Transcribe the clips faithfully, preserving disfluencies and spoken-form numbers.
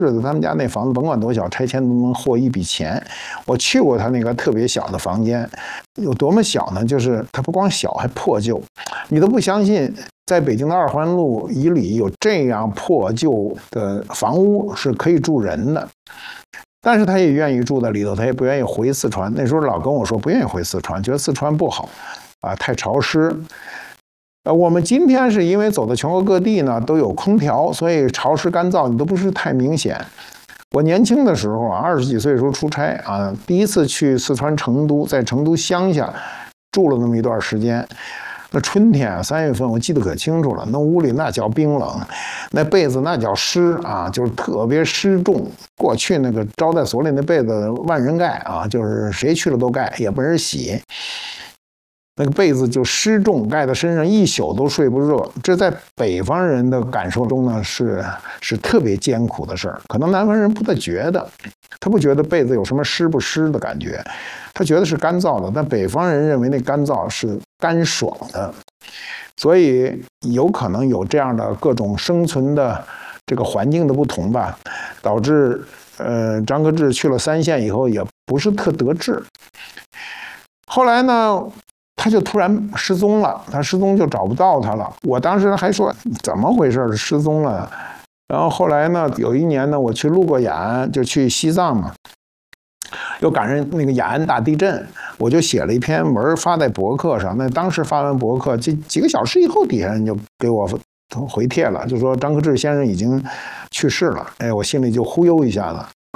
日子他们家那房子甭管多小，拆迁都能获一笔钱。我去过他那个特别小的房间，有多么小呢？就是它不光小，还破旧，你都不相信，在北京的二环路以里有这样破旧的房屋是可以住人的。但是他也愿意住在里头，他也不愿意回四川。那时候老跟我说不愿意回四川，觉得四川不好，啊，太潮湿。呃，我们今天是因为走到全国各地呢，都有空调，所以潮湿干燥你都不是太明显。我年轻的时候啊，二十几岁的时候出差啊，第一次去四川成都，在成都乡下住了那么一段时间。那春天啊，三月份我记得可清楚了，那屋里那叫冰冷，那被子那叫湿啊，就是特别湿重。过去那个招待所里那被子万人盖啊，就是谁去了都盖，也不人洗。那个被子就湿重，盖在身上一宿都睡不热。这在北方人的感受中呢，是是特别艰苦的事儿。可能南方人不太觉得，他不觉得被子有什么湿不湿的感觉，他觉得是干燥的。但北方人认为那干燥是干爽的，所以有可能有这样的各种生存的这个环境的不同吧，导致呃张克志去了三线以后也不是特得志。后来呢，他就突然失踪了，他失踪就找不到他了。我当时还说怎么回事失踪了。然后后来呢，有一年呢，我去路过雅安，就去西藏嘛，又赶上那个雅安大地震，我就写了一篇文发在博客上。那当时发完博客，这几个小时以后，底下人就给我回帖了，就说张克志先生已经去世了。哎，我心里就忽悠一下子。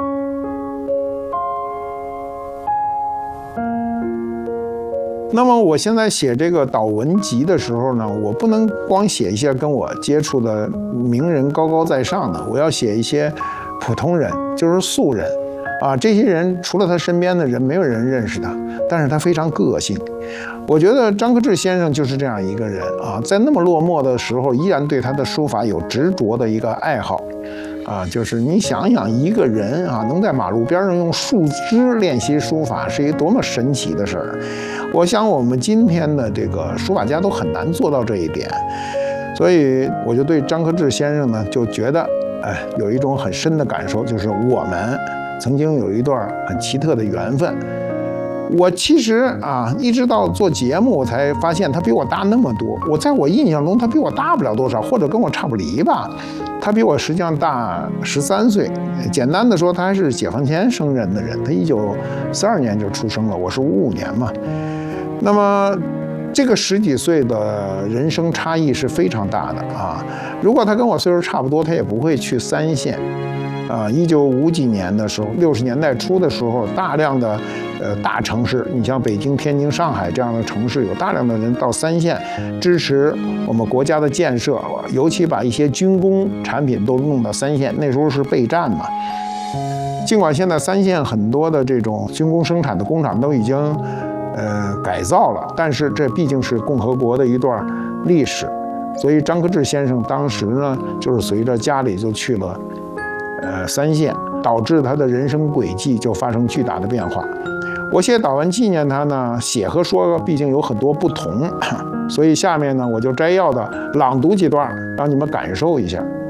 那么我现在写这个导文集的时候呢，我不能光写一些跟我接触的名人高高在上的，我要写一些普通人，就是素人啊。这些人除了他身边的人，没有人认识他，但是他非常个性。我觉得张克志先生就是这样一个人啊，在那么落寞的时候，依然对他的书法有执着的一个爱好。啊，就是你想想，一个人啊，能在马路边上用树枝练习书法，是一个多么神奇的事儿。我想，我们今天的这个书法家都很难做到这一点，所以我就对张克志先生呢，就觉得，哎，有一种很深的感受，就是我们曾经有一段很奇特的缘分。我其实啊，一直到做节目，我才发现他比我大那么多。我在我印象中，他比我大不了多少，或者跟我差不离吧。他比我实际上大十三岁。简单的说，他还是解放前生人的人。他一九四二年就出生了，我是五五年嘛。那么这个十几岁的人生差异是非常大的啊。如果他跟我岁数差不多，他也不会去三线。啊，一九五几年的时候，六十年代初的时候，大量的呃大城市，你像北京、天津、上海这样的城市，有大量的人到三线支持我们国家的建设，尤其把一些军工产品都弄到三线。那时候是备战嘛。尽管现在三线很多的这种军工生产的工厂都已经呃改造了，但是这毕竟是共和国的一段历史，所以张克志先生当时呢，就是随着家里就去了。呃，三线导致他的人生轨迹就发生巨大的变化。我写导文纪念他呢，写和说毕竟有很多不同，所以下面呢我就摘要的朗读几段，让你们感受一下。